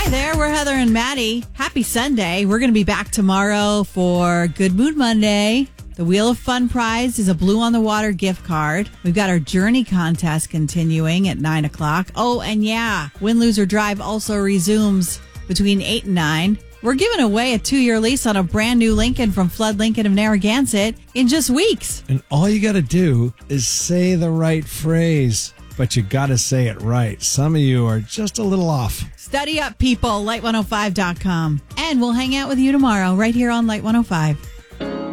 there, we're Heather and Maddie. Happy Sunday. We're going to be back tomorrow for Good Mood Monday. The Wheel of Fun prize is a Blue on the Water gift card. We've got our Journey contest continuing at 9 o'clock. Oh, and yeah, Win, Lose, or Drive also resumes between 8 and 9. We're giving away a 2-year lease on a brand new Lincoln from Flood Lincoln of Narragansett in just weeks. And all you got to do is say the right phrase, but you got to say it right. Some of you are just a little off. Study up, people. Light105.com. And we'll hang out with you tomorrow right here on Light 105.